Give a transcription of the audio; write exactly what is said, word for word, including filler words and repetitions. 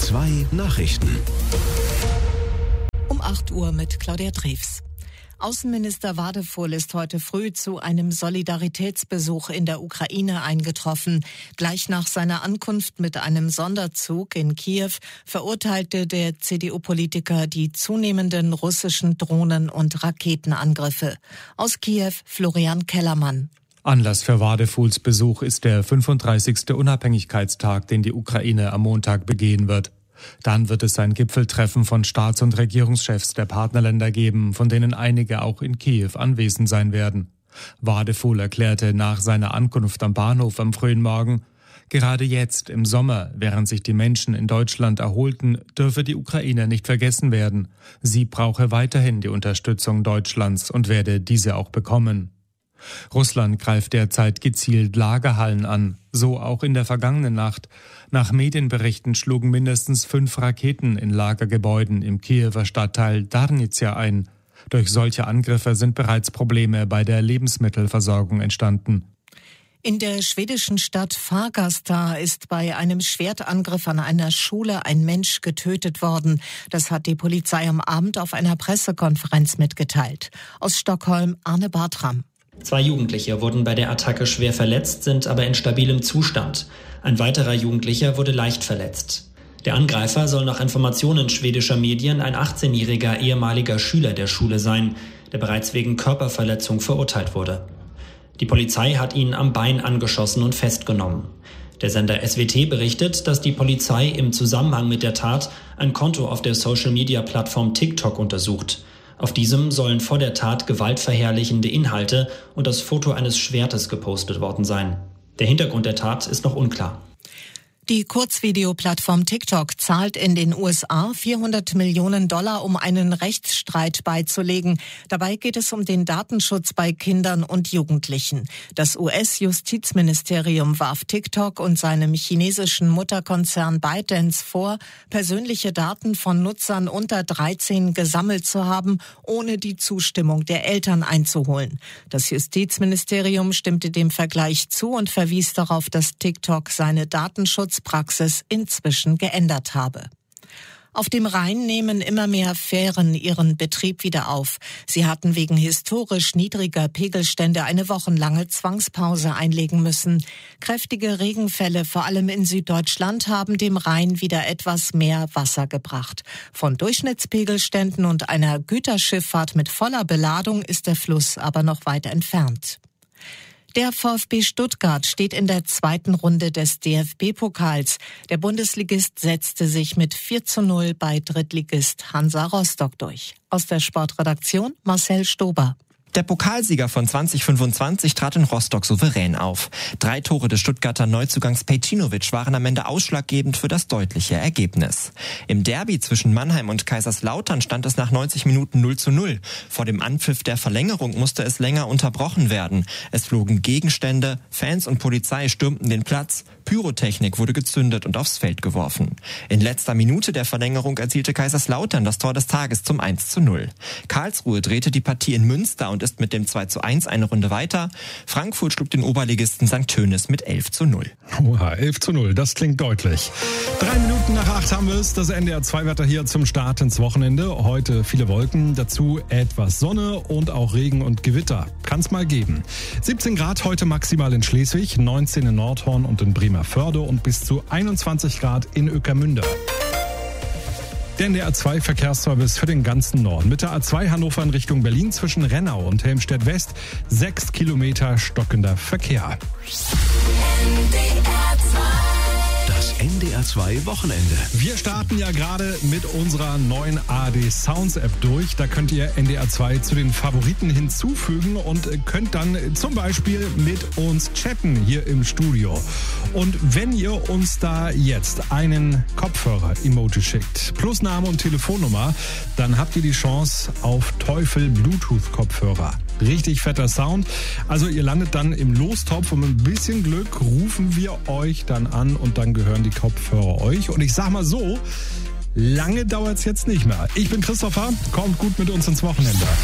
zwei Nachrichten. Um acht Uhr mit Claudia Drews. Außenminister Wadefuhl ist heute früh zu einem Solidaritätsbesuch in der Ukraine eingetroffen. Gleich nach seiner Ankunft mit einem Sonderzug in Kiew verurteilte der C D U-Politiker die zunehmenden russischen Drohnen- und Raketenangriffe. Aus Kiew Florian Kellermann. Anlass für Wadefuhls Besuch ist der fünfunddreißigste Unabhängigkeitstag, den die Ukraine am Montag begehen wird. Dann wird es ein Gipfeltreffen von Staats- und Regierungschefs der Partnerländer geben, von denen einige auch in Kiew anwesend sein werden. Wadefuhl erklärte nach seiner Ankunft am Bahnhof am frühen Morgen: Gerade jetzt im Sommer, während sich die Menschen in Deutschland erholten, dürfe die Ukraine nicht vergessen werden. Sie brauche weiterhin die Unterstützung Deutschlands und werde diese auch bekommen. Russland greift derzeit gezielt Lagerhallen an, so auch in der vergangenen Nacht. Nach Medienberichten schlugen mindestens fünf Raketen in Lagergebäuden im Kiewer Stadtteil Darnitsa ein. Durch solche Angriffe sind bereits Probleme bei der Lebensmittelversorgung entstanden. In der schwedischen Stadt Fagersta ist bei einem Schwertangriff an einer Schule ein Mensch getötet worden. Das hat die Polizei am Abend auf einer Pressekonferenz mitgeteilt. Aus Stockholm Arne Bartram. Zwei Jugendliche wurden bei der Attacke schwer verletzt, sind aber in stabilem Zustand. Ein weiterer Jugendlicher wurde leicht verletzt. Der Angreifer soll nach Informationen schwedischer Medien ein achtzehnjähriger ehemaliger Schüler der Schule sein, der bereits wegen Körperverletzung verurteilt wurde. Die Polizei hat ihn am Bein angeschossen und festgenommen. Der Sender S W T berichtet, dass die Polizei im Zusammenhang mit der Tat ein Konto auf der Social-Media-Plattform TikTok untersucht. Auf diesem sollen vor der Tat gewaltverherrlichende Inhalte und das Foto eines Schwertes gepostet worden sein. Der Hintergrund der Tat ist noch unklar. Die Kurzvideoplattform TikTok zahlt in den U S A vierhundert Millionen Dollar, um einen Rechtsstreit beizulegen. Dabei geht es um den Datenschutz bei Kindern und Jugendlichen. Das U S-Justizministerium warf TikTok und seinem chinesischen Mutterkonzern ByteDance vor, persönliche Daten von Nutzern unter dreizehn gesammelt zu haben, ohne die Zustimmung der Eltern einzuholen. Das Justizministerium stimmte dem Vergleich zu und verwies darauf, dass TikTok seine Datenschutz Praxis inzwischen geändert habe. Auf dem Rhein nehmen immer mehr Fähren ihren Betrieb wieder auf. Sie hatten wegen historisch niedriger Pegelstände eine wochenlange Zwangspause einlegen müssen. Kräftige Regenfälle, vor allem in Süddeutschland, haben dem Rhein wieder etwas mehr Wasser gebracht. Von Durchschnittspegelständen und einer Güterschifffahrt mit voller Beladung ist der Fluss aber noch weit entfernt. Der VfB Stuttgart steht in der zweiten Runde des D F B-Pokals. Der Bundesligist setzte sich mit vier zu null bei Drittligist Hansa Rostock durch. Aus der Sportredaktion Marcel Stober. Der Pokalsieger von zwanzig fünfundzwanzig trat in Rostock souverän auf. Drei Tore des Stuttgarter Neuzugangs Pejcinovic waren am Ende ausschlaggebend für das deutliche Ergebnis. Im Derby zwischen Mannheim und Kaiserslautern stand es nach neunzig Minuten null zu null. Vor dem Anpfiff der Verlängerung musste es länger unterbrochen werden. Es flogen Gegenstände, Fans und Polizei stürmten den Platz, Pyrotechnik wurde gezündet und aufs Feld geworfen. In letzter Minute der Verlängerung erzielte Kaiserslautern das Tor des Tages zum eins zu null. Karlsruhe drehte die Partie in Münster und ist mit dem zwei zu eins eine Runde weiter. Frankfurt schlug den Oberligisten Sankt Tönis mit elf zu null. Oha, elf zu null, das klingt deutlich. Drei Minuten nach acht haben wir es, das N D R zwei Wetter hier zum Start ins Wochenende. Heute viele Wolken, dazu etwas Sonne und auch Regen und Gewitter. Kann es mal geben. siebzehn Grad heute maximal in Schleswig, neunzehn in Nordhorn und in Bremervörde und bis zu einundzwanzig Grad in Ueckermünde. Der N D R zwei Verkehrsservice für den ganzen Norden. Mit der A zwei Hannover in Richtung Berlin zwischen Rennau und Helmstedt West. Sechs Kilometer stockender Verkehr. Das N D R zwei Wochenende. Wir starten ja gerade mit unserer neuen A R D Sounds App durch. Da könnt ihr N D R zwei zu den Favoriten hinzufügen und könnt dann zum Beispiel mit uns chatten hier im Studio. Und wenn ihr uns da jetzt einen Kopfhörer-Emoji schickt, plus Name und Telefonnummer, dann habt ihr die Chance auf Teufel Bluetooth-Kopfhörer. Richtig fetter Sound. Also ihr landet dann im Lostopf und mit ein bisschen Glück rufen wir euch dann an und dann gehören die Kopfhörer euch. Und ich sag mal so, lange dauert's jetzt nicht mehr. Ich bin Christopher, kommt gut mit uns ins Wochenende.